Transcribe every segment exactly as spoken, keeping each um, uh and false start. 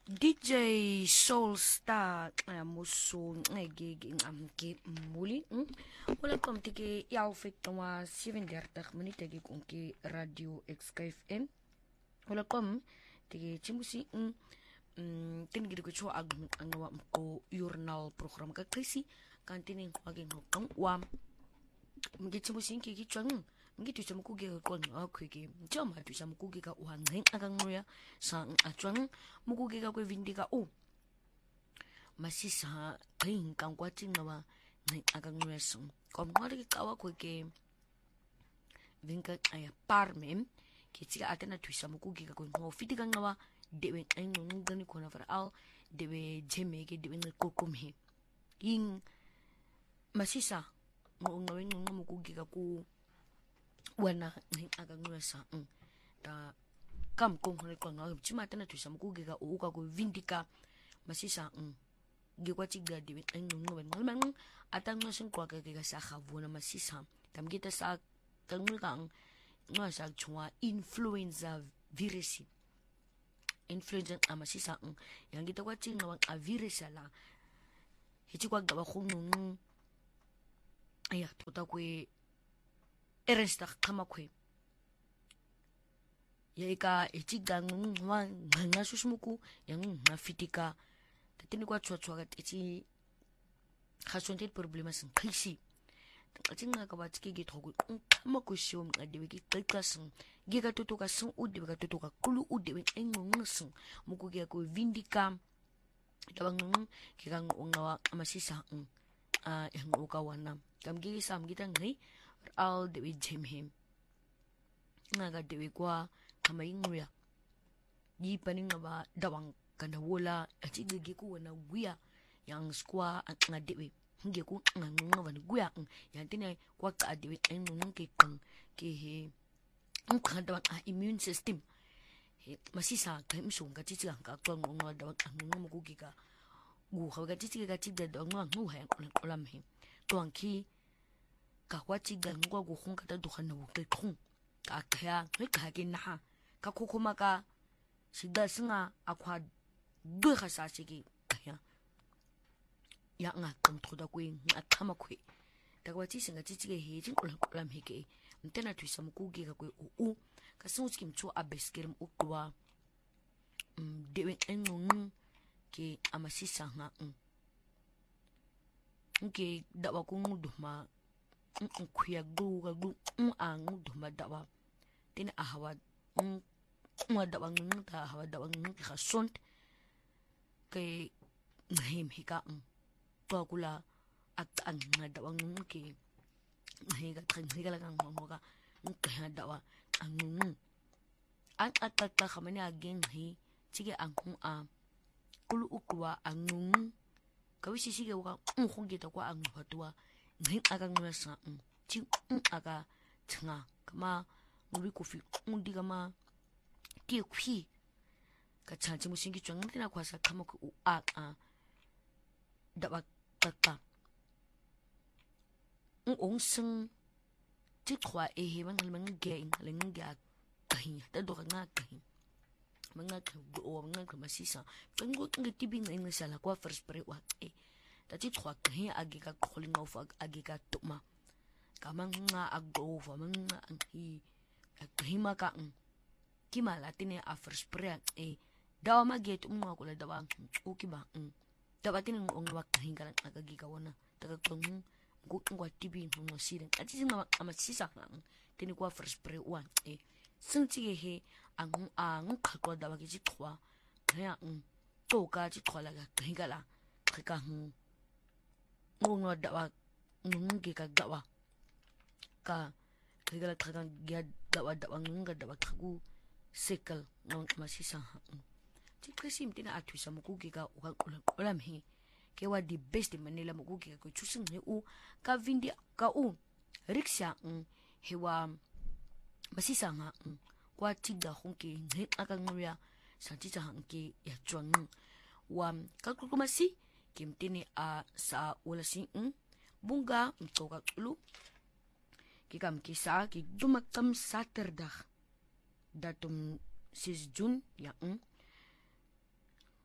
D J Soulstar muso ngeke ngamke muli wala komtike yalfik twa sevenendertig minute ke konke radio X K F M wala kom tike chimusi mm tingiri ko cho ag angwa ko journal program ka krisi kantini ngwage ngokong wa mngithi musinki kichwang ngithi tsamukuge ko ngakhweke njoma thu tsamukuge ka uhangeng akanqoya sa atwang mukuge ka kwevindika u masisa qing kankwathi ngawa akanqoya song komqale ke qawa kweke vinka aya parmem kitsika atena thu tsamukuge ka ko ngofiti ka ngawa dewe ngqungqani khona for al dewe jemeke dewe ngokomhe ing masisa ngqongqawe ngqumukuge ku wena akanqwesa ta kam konkhole kwanga chimata na thusa mukugeka uka ku vindika masisa ngikwathi gadi ngqungqwe ngqulman atanqwesa nqwaka ke sa khavuna masisa tamgita sa kanqweka nqwasa chwa influenza virus influenza amasisa yangita kwathi ngawa virus la hithi kwagaba khunqunqu aya tota kwe eresta kamakwe yaika etigangu ngwa ngashusumuku yang ngafitika tatini kwa chwachwa eti khasonte problema sin khisi tsinga ka batike ge thogo kamakwe shom adewe ki qeqasin ge ka totoka sin udewe ka totoka kulu udewe engqungqsin muku ge ko vindika tabangqungu ke ka ngawa amasisa a ngoka wana kamgili samgita ngai al dewe jemhem ngaga dewe kwa kama ingruya yi paninga ba dawang kana wola atigege ku wana guya yang skwa nga dewe nge ku nga wana guya yantine kwa ka dewe ennu ke kan ke he ngka dawa immune system he masisa ka mshunga titi ka kwa ngwa dawa ngwa ku gika gu khaga titi ka titi dawa ngwa ngwa ya kola mhe twanki ka kwati ga ngwa go khunka ta dukhana wo ke khung ka kya re ka ke na ka khokhoma ka sida singa akwa dwe ga sa seke ya ya nga kan thoda kwe ngathama kwe ta kwati singa titi ke he tin kola kola mheke mtena twisa mukuge ka kwe u ka sinutski mcho abeskerm ukwa mm dewe ennu ke amasisa nga nke dawa ku nguduma nkhuya gluga glu ang duma dawa tin ahawa ngwa dawa ngta hawa dawa ngka sont ke nghem hika to kula at ang dawa ngke ngega ngega la kang ngoga ngka dawa ang ang atata khamani again hi tige ang a kulu ukwa ang kawisi sige wa ngkhongita kwa ang hatwa ngin aga ngwesa ti aga tnga kama nguri kofi undi kama ti kwi ka chanchi musingi chwang ntina kwasa kama ku a a dawa tata ngong sing ti khwa e he mang mang ge leng ga kahin ta do nga kahin manga ka o manga ka masisa fango ngiti bi ngai ngisala kwa first pre wa e tati khwa kahin agi ka kholinga of agi ka tuma kamanga agova manga anhi kahima ka kimala tine a first pre e dawa maget umwa kula dawa ukiba dawa tine ngwa kahin ka agagi ka wana daga kong ngwa tibi ngwa sire ati singa amasisa tine kwa first pre one e sinti he ang ang khakwa dawa ki khwa ya to ka ti khwala ka kahingala khika hu ngwa dawa ngi ka dawa ka khigala khaka gya dawa dawa nga dawa khagu sekal ngwa masisa ti kresim tina atwisa mukugi ka ulam he ke wa the best manela mukugi ka chusin he u ka vindi ka u riksha hewa masisa nga kwa tiga honke nge akangwya santita hanke ya chwang wa kakukumasi kimtini a sa wala si bunga mtoka tulu kikam kisa ki dumakam saturday datum six June ya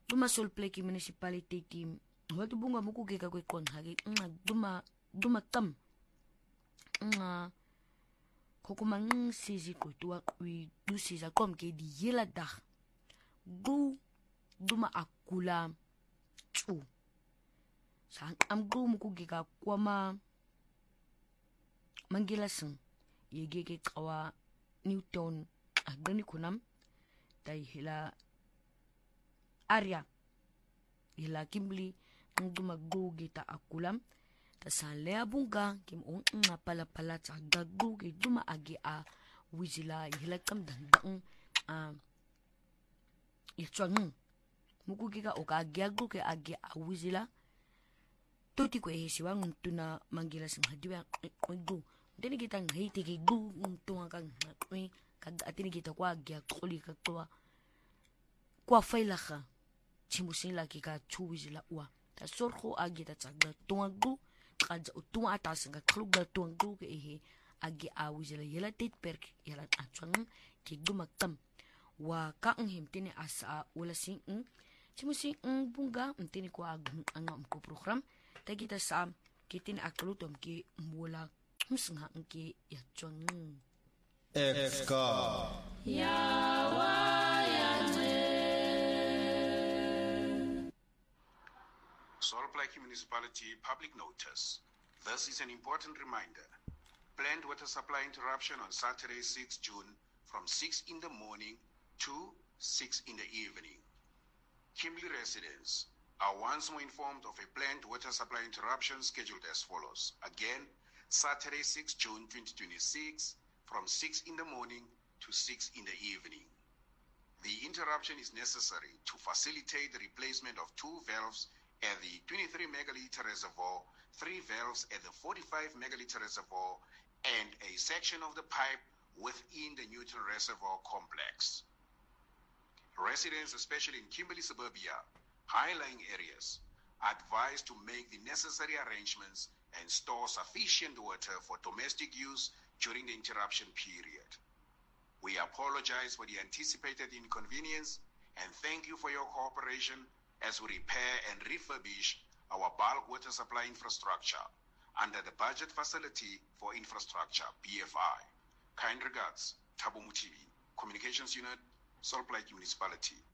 duma Salt Lake municipality wat bunga mo kugika kwe kon hagi nga duma duma tam nga kokumang sizi ko tuwa kwi du siza kom ke di yela dag gu duma akula chu sang am gu mo kugika kwa ma mangilaseng yegege kawa Newton agani kunam dai hila area hila Kimberley duma gu gita akulam ta sa lea bunga kim on nga pala pala ta gagu ge duma agi a wizila hila kam dandang a ichwang muku giga o ka gagu ke agi a wizila toti ko e siwa tuna mangila sing hadiwa gu deni kita ngai te ge gu tunga kang ngai kad atini kita kwa agi a koli ka kwa kwa failaga chimusin la ki ka chu wizila wa ta sorgo agi ta tsaga tunga gu kadza utunga atas nga kluga tunga gu ke ehe agi a wizila yela tit perk yela atwang ki duma tam wa ka ang himtini asa wala sing chimusin ang bunga mtini ko ag ang ko program ta kita sa kitin aklutom ki mula msnga ki yatwang Exka yawa Salt Lake Municipality public notice. This is an important reminder. Planned water supply interruption on Saturday, sixth June from six in the morning to six in the evening. Kimberley residents are once more informed of a planned water supply interruption scheduled as follows. Again, Saturday, sixth June twenty twenty-six from six in the morning to six in the evening. The interruption is necessary to facilitate the replacement of two valves at the twenty-three megaliter reservoir, three valves at the forty-five megaliter reservoir, and a section of the pipe within the Newton Reservoir complex. Residents, especially in Kimberley suburbia, high-lying areas, are advised to make the necessary arrangements and store sufficient water for domestic use during the interruption period. We apologize for the anticipated inconvenience and thank you for your cooperation as we repair and refurbish our bulk water supply infrastructure under the Budget Facility for Infrastructure, B F I. Kind regards, Thabo Mothibi, Communications Unit, Salt Lake Municipality.